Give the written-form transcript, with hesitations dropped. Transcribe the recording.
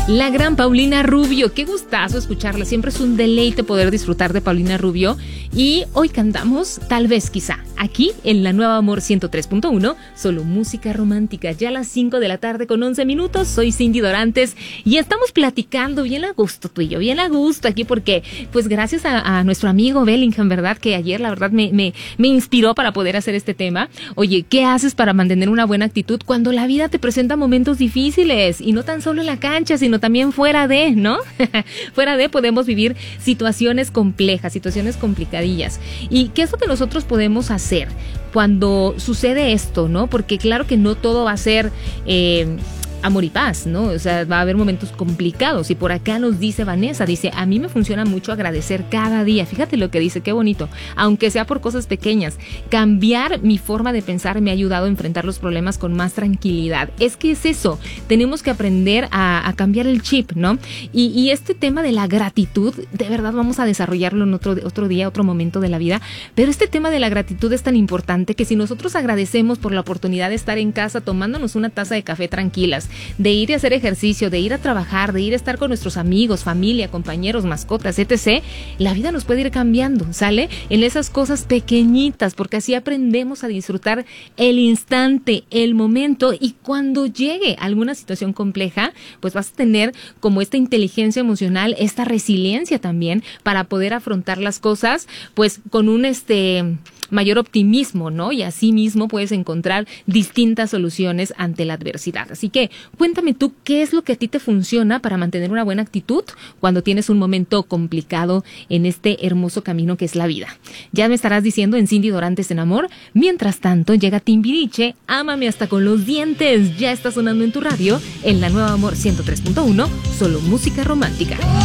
La gran Paulina Rubio, qué gustazo escucharla, siempre es un deleite poder disfrutar de Paulina Rubio. Y hoy cantamos, tal vez, quizá, aquí en La Nueva Amor 103.1, solo música romántica, ya a las 5 de la tarde con 11 minutos, soy Cindy Dorantes y estamos platicando bien a gusto tú y yo, bien a gusto aquí porque, pues gracias a nuestro amigo Bellingham, ¿verdad? Que ayer la verdad me inspiró para poder hacer este tema. Oye, ¿qué haces para mantener una buena actitud cuando la vida te presenta momentos difíciles? Y no tan solo en la cancha, sino también fuera de, ¿no? Fuera de podemos vivir situaciones complejas, situaciones complicadillas. ¿Y qué es lo que nosotros podemos hacer cuando sucede esto, ¿no? Porque claro que no todo va a ser amor y paz, ¿no? O sea, va a haber momentos complicados. Y por acá nos dice Vanessa, dice, a mí me funciona mucho agradecer cada día. Fíjate lo que dice, qué bonito. Aunque sea por cosas pequeñas. Cambiar mi forma de pensar me ha ayudado a enfrentar los problemas con más tranquilidad. Es que es eso. Tenemos que aprender a cambiar el chip, ¿no? Y este tema de la gratitud, de verdad vamos a desarrollarlo en otro día, otro momento de la vida. Pero este tema de la gratitud es tan importante que si nosotros agradecemos por la oportunidad de estar en casa tomándonos una taza de café tranquilas, de ir a hacer ejercicio, de ir a trabajar, de ir a estar con nuestros amigos, familia, compañeros, mascotas, etc., la vida nos puede ir cambiando, ¿sale? En esas cosas pequeñitas, porque así aprendemos a disfrutar el instante, el momento, y cuando llegue alguna situación compleja, pues vas a tener como esta inteligencia emocional, esta resiliencia también para poder afrontar las cosas, pues con un mayor optimismo, ¿no? Y así mismo puedes encontrar distintas soluciones ante la adversidad. Así que cuéntame tú qué es lo que a ti te funciona para mantener una buena actitud cuando tienes un momento complicado en este hermoso camino que es la vida. Ya me estarás diciendo en Cindy Dorantes en Amor. Mientras tanto, llega Timbiriche, Ámame hasta con los dientes. Ya está sonando en tu radio en La Nueva Amor 103.1, solo música romántica.